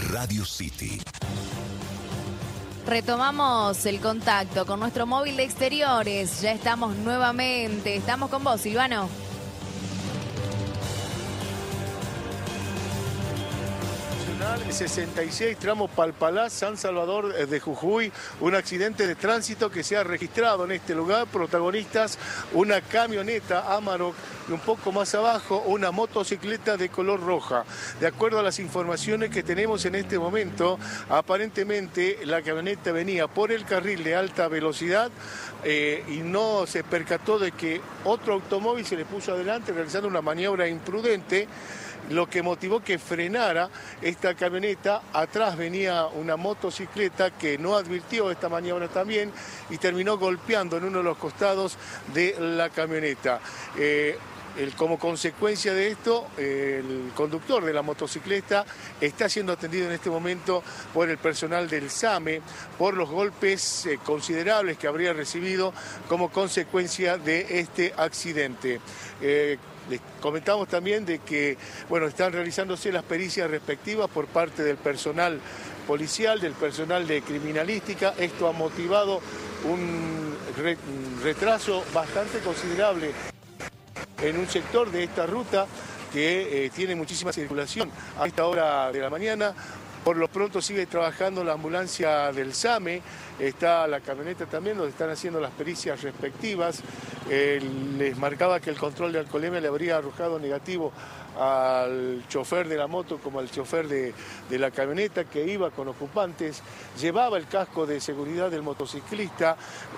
Radio City. Retomamos el contacto con nuestro móvil de exteriores. Ya estamos nuevamente. Estamos con vos, Silvano. Nacional 66, tramo Palpalá, San Salvador de Jujuy. Un accidente de tránsito que se ha registrado en este lugar. Protagonistas, una camioneta Amarok y un poco más abajo una motocicleta de color roja. De acuerdo a las informaciones que tenemos en este momento, aparentemente la camioneta venía por el carril de alta velocidad y no se percató de que otro automóvil se le puso adelante realizando una maniobra imprudente, lo que motivó que frenara esta camioneta. Atrás venía una motocicleta que no advirtió esta maniobra también y terminó golpeando en uno de los costados de la camioneta. Como consecuencia de esto, el conductor de la motocicleta está siendo atendido en este momento por el personal del SAME por los golpes considerables que habría recibido como consecuencia de este accidente. Les comentamos también de que, están realizándose las pericias respectivas por parte del personal policial, del personal de criminalística. Esto ha motivado un retraso bastante considerable en un sector de esta ruta que tiene muchísima circulación a esta hora de la mañana. Por lo pronto sigue trabajando la ambulancia del SAME, está la camioneta también, donde están haciendo las pericias respectivas. Les marcaba que el control de alcoholemia le habría arrojado negativo al chofer de la moto como al chofer de la camioneta, que iba con ocupantes, llevaba el casco de seguridad del motociclista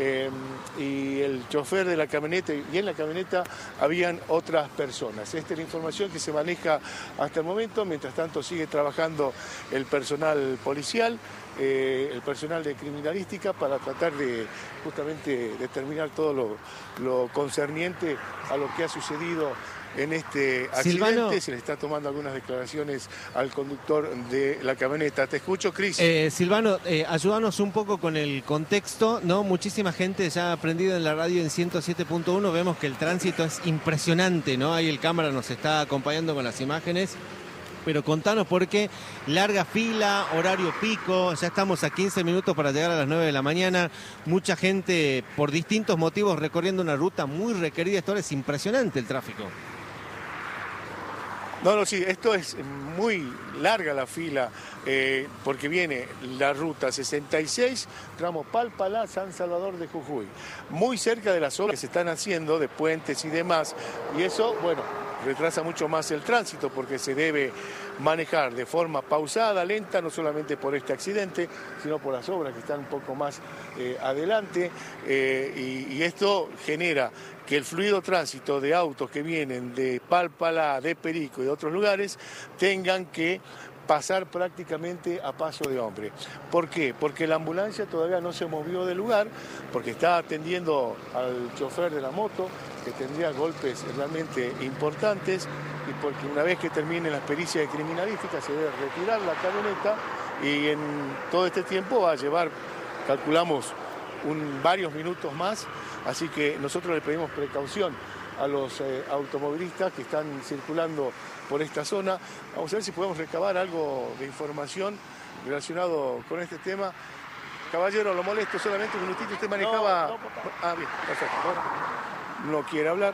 y el chofer de la camioneta, y en la camioneta habían otras personas. Esta es la información que se maneja hasta el momento. Mientras tanto sigue trabajando el personal policial, el personal de criminalística, para tratar de justamente determinar todo lo concerniente a lo que ha sucedido en este accidente. Silvano, se le está tomando algunas declaraciones al conductor de la camioneta. Te escucho, Cris. Silvano, ayúdanos un poco con el contexto, ¿no? Muchísima gente ya ha aprendido en la radio en 107.1. Vemos que el tránsito es impresionante, ¿no? Ahí el cámara nos está acompañando con las imágenes. Pero contanos, porque larga fila, horario pico, ya estamos a 15 minutos para llegar a las 9 de la mañana. Mucha gente, por distintos motivos, recorriendo una ruta muy requerida. Esto es impresionante el tráfico. No, sí, esto es muy larga la fila, porque viene la ruta 66, tramo Palpalá, San Salvador de Jujuy, muy cerca de las obras que se están haciendo de puentes y demás, y eso, retrasa mucho más el tránsito, porque se debe manejar de forma pausada, lenta, no solamente por este accidente, sino por las obras que están un poco más adelante, y esto genera que el fluido tránsito de autos que vienen de Palpalá, de Perico y de otros lugares tengan que pasar prácticamente a paso de hombre. ¿Por qué? Porque la ambulancia todavía no se movió del lugar, porque está atendiendo al chofer de la moto, que tendría golpes realmente importantes, y porque una vez que termine las pericias de criminalística se debe retirar la camioneta, y en todo este tiempo va a llevar, calculamos, varios minutos más. Así que nosotros le pedimos precaución a los automovilistas que están circulando por esta zona. Vamos a ver si podemos recabar algo de información relacionado con este tema. Caballero, lo molesto solamente un minutito. Usted manejaba... No, bien, perfecto. No quiere hablar,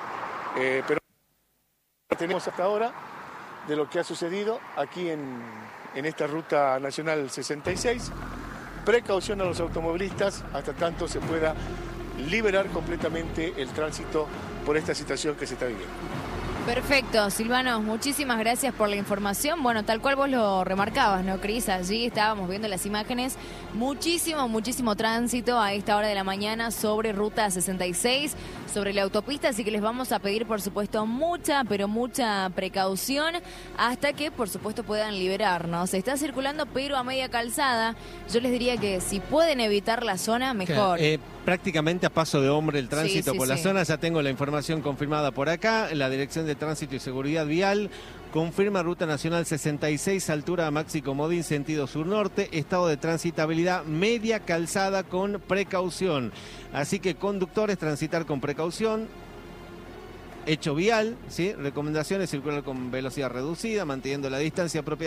pero tenemos hasta ahora de lo que ha sucedido aquí en esta ruta nacional 66. Precaución a los automovilistas hasta tanto se pueda liberar completamente el tránsito por esta situación que se está viviendo. Perfecto, Silvano, muchísimas gracias por la información. Tal cual vos lo remarcabas, ¿no, Cris? Allí estábamos viendo las imágenes. Muchísimo tránsito a esta hora de la mañana sobre Ruta 66, sobre la autopista, así que les vamos a pedir, por supuesto, mucha precaución hasta que, por supuesto, puedan liberarnos. Se está circulando, pero a media calzada. Yo les diría que si pueden evitar la zona, mejor. Prácticamente a paso de hombre el tránsito por la sí. zona. Ya tengo la información confirmada por acá. La Dirección de Tránsito y Seguridad Vial confirma Ruta Nacional 66, altura Maxi Comodín, sentido sur-norte, estado de transitabilidad media calzada con precaución. Así que conductores, transitar con precaución. Hecho vial, ¿sí? Recomendaciones: circular con velocidad reducida, manteniendo la distancia apropiada